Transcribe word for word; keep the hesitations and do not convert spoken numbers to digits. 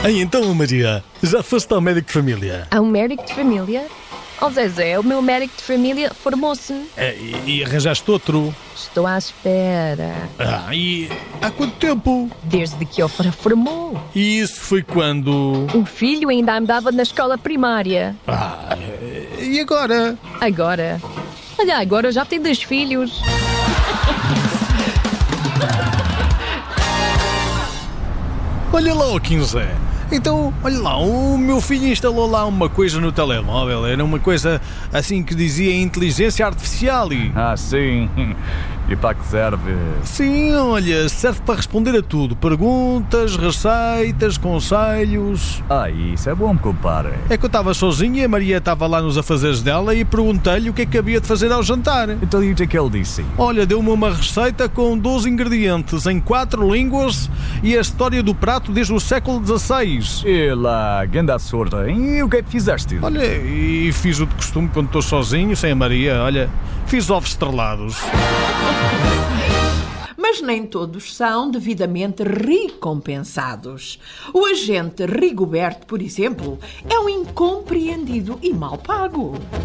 Aí então, Maria, já foste ao médico de família? Há um médico de família? Ó Zezé, o meu médico de família formou-se. É, e, e arranjaste outro? Estou à espera. Ah, e há quanto tempo? Desde que eu for- formou. E isso foi quando? O filho ainda andava na escola primária. Ah, e agora? Agora? Olha, agora já tem dois filhos. Olha lá o Quinzé. Então, olha lá, o meu filho instalou lá uma coisa no telemóvel. Era uma coisa assim que dizia inteligência artificial e... Ah, sim. E para que serve? Sim, olha, serve para responder a tudo. Perguntas, receitas, conselhos... Ah, isso é bom, compadre. É que eu estava sozinho e a Maria estava lá nos afazeres dela e perguntei-lhe o que é que havia de fazer ao jantar. Então e o que é que ele disse? Olha, deu-me uma receita com doze ingredientes em quatro línguas e a história do prato desde o século dezasseis. E lá, ganda sorte. E o que é que fizeste? Olha, e fiz o de costume quando estou sozinho, sem a Maria. Olha, fiz ovos estrelados. Mas nem todos são devidamente recompensados. O agente Rigoberto, por exemplo, é um incompreendido e mal pago.